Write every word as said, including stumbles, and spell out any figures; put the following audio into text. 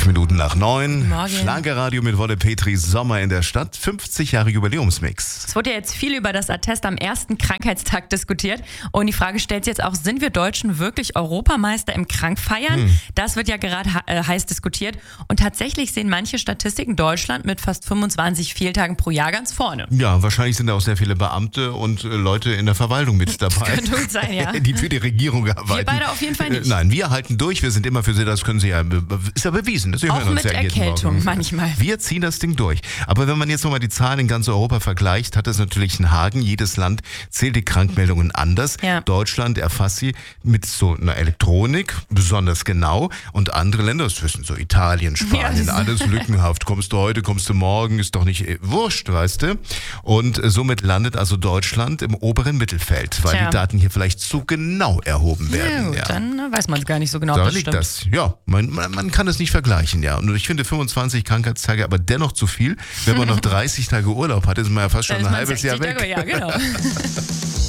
Acht Minuten nach neun. Morgen. Schlagerradio mit Wolle Petri, Sommer in der Stadt. fünfzig Jahre Jubiläumsmix. Es wurde ja jetzt viel über das Attest am ersten Krankheitstag diskutiert. Und die Frage stellt sich jetzt auch, sind wir Deutschen wirklich Europameister im Krankfeiern? Hm. Das wird ja gerade äh, heiß diskutiert. Und tatsächlich sehen manche Statistiken Deutschland mit fast fünfundzwanzig Fehltagen pro Jahr ganz vorne. Ja, wahrscheinlich sind da auch sehr viele Beamte und äh, Leute in der Verwaltung mit dabei. Könnte gut sein, ja. Die für die Regierung arbeiten. Wir beide auf jeden Fall nicht. Äh, nein, wir halten durch. Wir sind immer für Sie, das können Sie ja, ist ja bewiesen. Das auch mit Erkältung manchmal. Wir ziehen das Ding durch. Aber wenn man jetzt nochmal die Zahlen in ganz Europa vergleicht, hat das natürlich einen Haken. Jedes Land zählt die Krankmeldungen anders. Ja. Deutschland erfasst sie mit so einer Elektronik besonders genau. Und andere Länder, das wissen so Italien, Spanien, ja, alles lückenhaft. Kommst du heute, kommst du morgen, ist doch nicht äh, wurscht, weißt du. Und äh, somit landet also Deutschland im oberen Mittelfeld, weil Tja. die Daten hier vielleicht zu genau erhoben werden. Ja, gut, ja. Dann äh, weiß man es gar nicht so genau. Da das liegt stimmt. das. Ja, man, man, man kann es nicht vergleichen, ja. Und ich finde fünfundzwanzig Krankheitstage aber dennoch zu viel. Wenn man noch dreißig Tage Urlaub hat, ist man ja fast schon Dann ein ist man halbes Jahr sechzig weg. Tage, ja, genau.